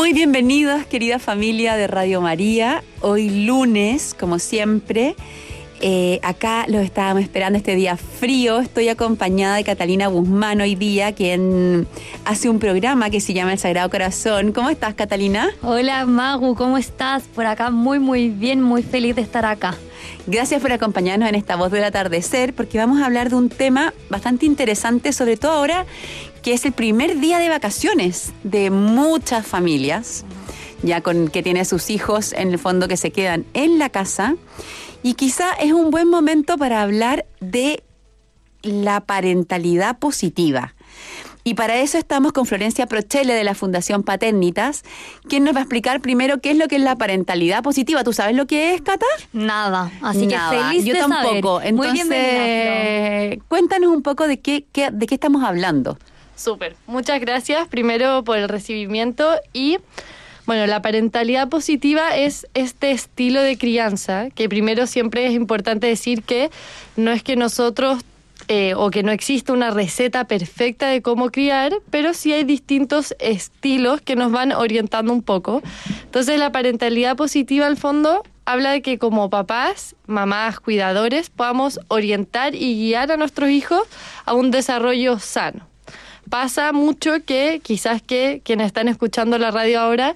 Muy bienvenidos, querida familia de Radio María. Hoy lunes, como siempre, acá los estábamos esperando este día frío. Estoy acompañada de Catalina Guzmán hoy día, quien hace un programa que se llama El Sagrado Corazón. ¿Cómo estás, Catalina? Hola, Magu, ¿cómo estás? Por acá muy bien, muy feliz de estar acá. Gracias por acompañarnos en esta Voz del Atardecer, porque vamos a hablar de un tema bastante interesante, sobre todo ahora que es el primer día de vacaciones de muchas familias, ya que tiene sus hijos en el fondo que se quedan en la casa, y quizá es un buen momento para hablar de la parentalidad positiva. Y para eso estamos con Florencia Prochelle de la Fundación Paternitas, quien nos va a explicar primero qué es lo que es la parentalidad positiva. ¿Tú sabes lo que es, Cata? Nada, así que feliz Yo de tampoco. saber. Entonces, muy bienvenida, cuéntanos un poco de qué estamos hablando. Súper, muchas gracias primero por el recibimiento y bueno, la parentalidad positiva es este estilo de crianza que primero siempre es importante decir que no es que nosotros o que no existe una receta perfecta de cómo criar, pero sí hay distintos estilos que nos van orientando un poco. Entonces la parentalidad positiva al fondo habla de que como papás, mamás, cuidadores podamos orientar y guiar a nuestros hijos a un desarrollo sano. Pasa mucho que quizás que quienes están escuchando la radio ahora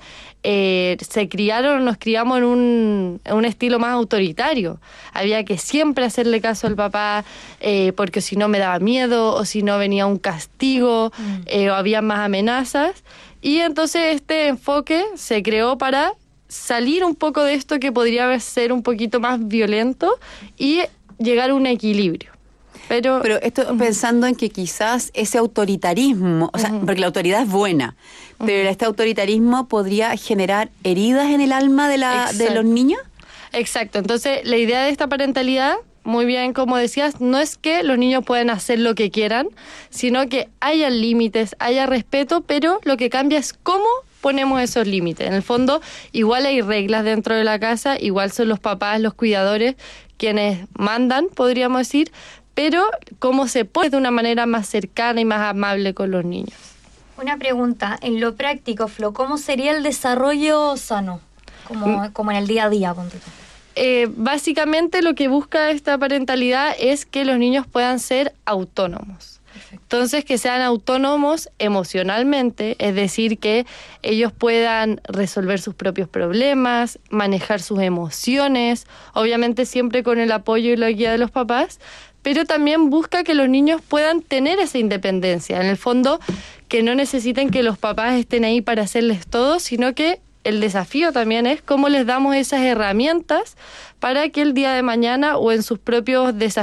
se criaron o nos criamos en un estilo más autoritario. Había que siempre hacerle caso al papá porque si no me daba miedo o si no venía un castigo o había más amenazas. Y entonces este enfoque se creó para salir un poco de esto que podría ser un poquito más violento y llegar a un equilibrio. Pero esto pensando en que quizás ese autoritarismo, o sea, porque la autoridad es buena, pero este autoritarismo podría generar heridas en el alma de los niños. Exacto, entonces la idea de esta parentalidad, muy bien como decías, no es que los niños puedan hacer lo que quieran, sino que haya límites, haya respeto, pero lo que cambia es cómo ponemos esos límites. En el fondo, igual hay reglas dentro de la casa, igual son los papás, los cuidadores, quienes mandan, podríamos decir, pero cómo se puede de una manera más cercana y más amable con los niños. Una pregunta, en lo práctico, Flo, ¿cómo sería el desarrollo sano? Como en el día a día, ponte tú. Básicamente lo que busca esta parentalidad es que los niños puedan ser autónomos. Perfecto. Entonces, que sean autónomos emocionalmente, es decir, que ellos puedan resolver sus propios problemas, manejar sus emociones, obviamente siempre con el apoyo y la guía de los papás, pero también busca que los niños puedan tener esa independencia. En el fondo, que no necesiten que los papás estén ahí para hacerles todo, sino que el desafío también es cómo les damos esas herramientas para que el día de mañana o en sus propios desafíos